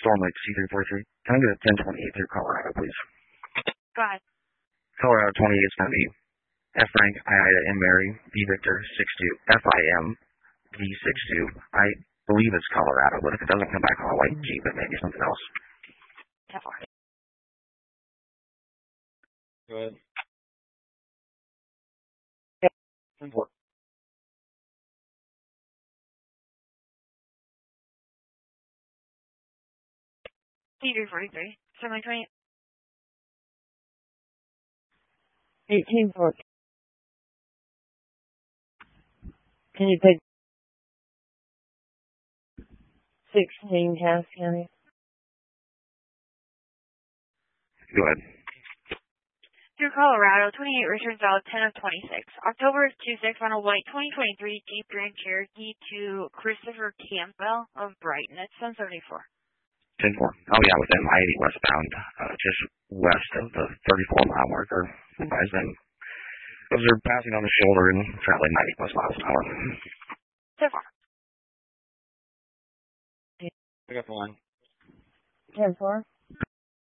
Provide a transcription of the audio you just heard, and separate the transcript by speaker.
Speaker 1: Storm Lake C343. Can I get a 1028 through Colorado, please?
Speaker 2: Go ahead.
Speaker 1: Colorado 28 is going to be F Frank, I Ida, and Mary, B Victor, 62, FIM, D 62. I believe it's Colorado, but if it doesn't come back all white G, but maybe something else.
Speaker 2: 10-4.
Speaker 1: Go ahead. 10-4.
Speaker 2: C343. Storm Lake 28.
Speaker 3: 18-4. Can you take 16 Cass County?
Speaker 1: Go ahead.
Speaker 2: Through Colorado, 28 returns valid 10 of 26. October 26 on a white 2023 Jeep Grand Cherokee to Christopher Campbell of Brighton. It's 774.
Speaker 1: 10-4. Oh, yeah, within I-80 westbound, just west of the 34-mile marker. Advise them. Those are passing on the shoulder and traveling 90 plus miles an hour.
Speaker 2: 10-4.
Speaker 1: I got the line.
Speaker 3: 10-4.